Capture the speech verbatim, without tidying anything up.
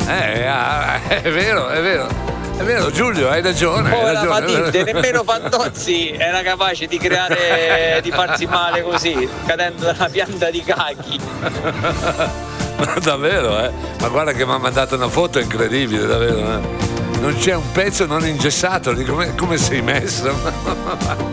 Eh, ah, è vero, è vero. È vero, Giulio, hai ragione. Poi hai la ragione, Matilde, nemmeno Fantozzi era capace di creare, di farsi male così, cadendo dalla pianta di cachi. Ma davvero, eh? Ma guarda che mi ha mandato una foto incredibile, davvero, eh? Non c'è un pezzo non ingessato, di come, come sei messo.